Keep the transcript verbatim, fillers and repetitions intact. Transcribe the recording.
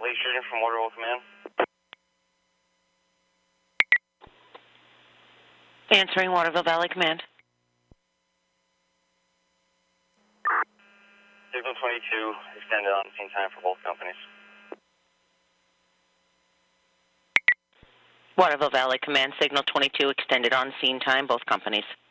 Valley shooting from Waterville Command. Answering Waterville Valley Command. Signal twenty-two, extended on scene time for both companies. Waterville Valley Command, Signal twenty-two, extended on scene time, both companies.